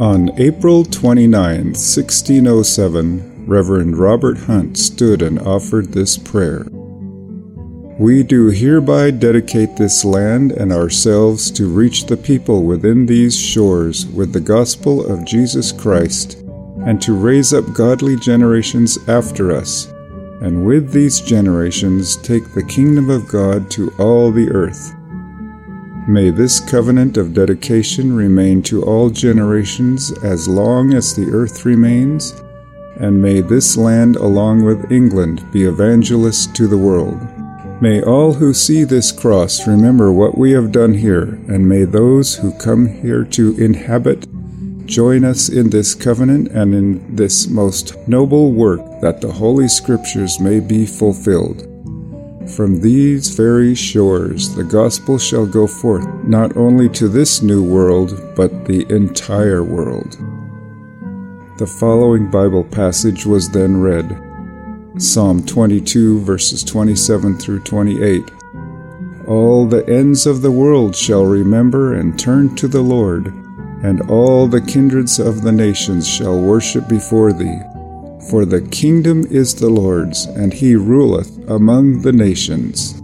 On April 29, 1607, Reverend Robert Hunt stood and offered this prayer. We do hereby dedicate this land and ourselves to reach the people within these shores with the gospel of Jesus Christ, and to raise up godly generations after us, and with these generations take the kingdom of God to all the earth. May this covenant of dedication remain to all generations as long as the earth remains, and may this land along with England be evangelists to the world. May all who see this cross remember what we have done here, and may those who come here to inhabit join us in this covenant and in this most noble work, that the Holy Scriptures may be fulfilled. From these very shores the gospel shall go forth, not only to this new world, but the entire world. The following Bible passage was then read. Psalm 22, verses 27 through 28. All the ends of the world shall remember and turn to the Lord, and all the kindreds of the nations shall worship before thee. For the kingdom is the Lord's, and he ruleth among the nations.